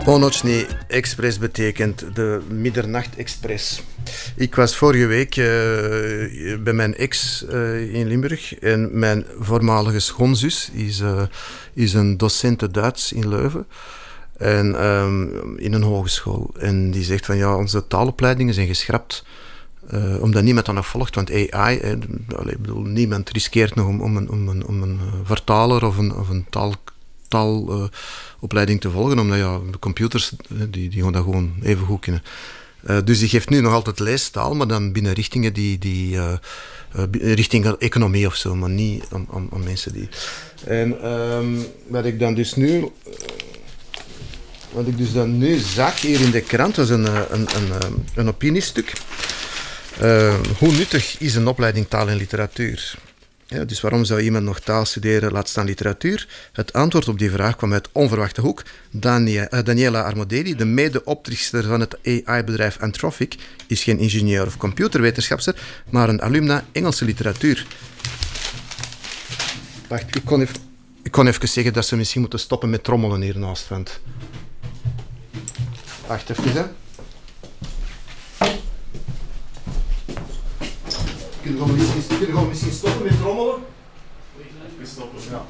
Pónočný Express betekent de Middernacht-express. Ik was vorige week bij mijn ex in Limburg en mijn voormalige schoonzus is een docente Duits in Leuven en in een hogeschool. En die zegt van ja, onze taalopleidingen zijn geschrapt omdat niemand dat nog volgt, want AI, ik bedoel, niemand riskeert nog om een vertaler of een taalopleiding te volgen, omdat ja, de computers die gaan dat gewoon even goed kunnen. Dus die geeft nu nog altijd leestaal, maar dan binnen richtingen richting economie of zo, maar niet aan mensen die... En wat ik dus dan nu zag hier in de krant, was een opiniestuk. Hoe nuttig is een opleiding taal en literatuur? Ja, dus waarom zou iemand nog taal studeren, laat staan literatuur? Het antwoord op die vraag kwam uit onverwachte hoek. Daniela Armodeli, de mede-oprichter van het AI-bedrijf Anthropic, is geen ingenieur of computerwetenschapster, maar een alumna Engelse literatuur. Wacht, ik kon even zeggen dat ze misschien moeten stoppen met trommelen hiernaast. Want... Wacht even, hè. Kunnen we misschien stoppen met trommelen? Even stoppen, ja.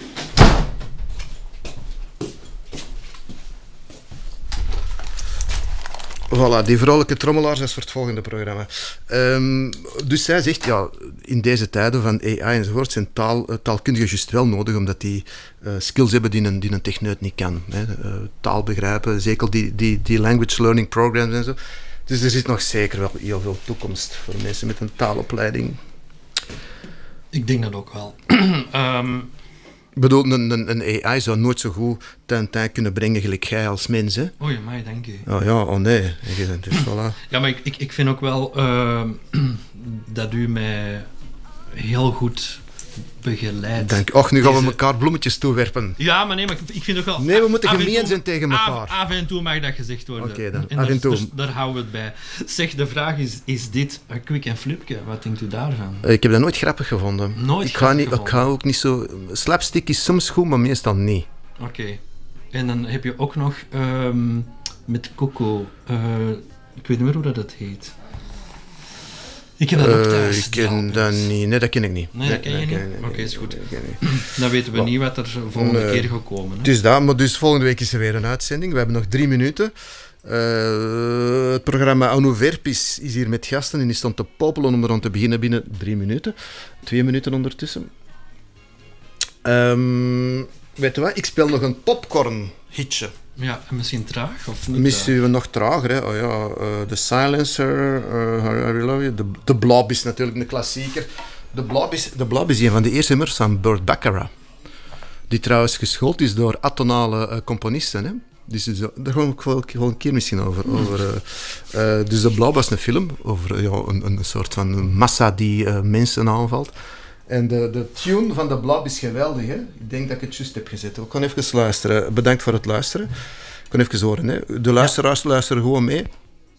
Voilà, die vrolijke trommelaars is voor het volgende programma. Dus zij zegt, ja, in deze tijden van AI enzovoort zijn taalkundigen juist wel nodig, omdat die skills hebben die een techneut niet kan. Hè. Taal begrijpen, zeker die language learning programs en zo. Dus er zit nog zeker wel heel veel toekomst voor mensen met een taalopleiding. Ik denk dat ook wel. Ik bedoel, een AI zou nooit zo goed ten kunnen brengen gelijk jij als mens, hè? Oh ja, maar dank je. Oh ja, oh nee. Dus, voilà. Ja, maar ik vind ook wel dat u mij heel goed begeleidt. Dank. Och, nu gaan we elkaar bloemetjes toewerpen. Ja, maar ik vind ook wel... Nee, we moeten gemeen zijn tegen elkaar. Af en toe mag dat gezegd worden. Oké, dan. En af en toe. Daar houden we het bij. Zeg, de vraag is dit een kwik en flipje? Wat denkt u daarvan? Ik heb dat nooit grappig gevonden. Ik ga ook niet zo... Slapstick is soms goed, maar meestal niet. Oké. En dan heb je ook nog met Coco... ik weet niet meer hoe dat heet. Ik ken dat ook thuis. Ik ken dat niet. Nee, dat ken ik niet. Nee, dat ken je niet? Oké, is goed. Dan weten we niet wat er volgende keer gaat komen. Hè? Het is dat, maar dus volgende week is er weer een uitzending. We hebben nog 3 minuten. Het programma Anoverp is hier met gasten en die stond te popelen om er te beginnen binnen 3 minuten. 2 minuten ondertussen. Weet je wat? Ik speel nog een popcorn-hitje. Ja, en misschien traag of niet? Misschien nog trager, hè. Oh ja, The Silencer, I Love You. The Blob is natuurlijk een klassieker. The Blob is een van de eerste nummers van Burt Bacharach. Die trouwens geschoold is door atonale componisten, hè. Dus daar gaan we wel een keer misschien over. Dus The Blob was een film over een soort van massa die mensen aanvalt. En de tune van de Blob is geweldig, hè? Ik denk dat ik het juist heb gezet. We kunnen even luisteren. Bedankt voor het luisteren. We kunnen even horen, hè? De luisteraars luisteren gewoon mee.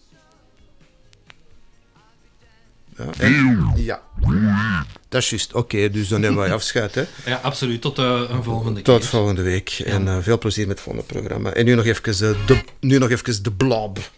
Ja. Dat is juist. Oké, dus dan hebben wij afscheid, hè? Ja, absoluut. Tot een volgende keer. Tot volgende week. Ja. En veel plezier met het volgende programma. En nu nog even de Blob.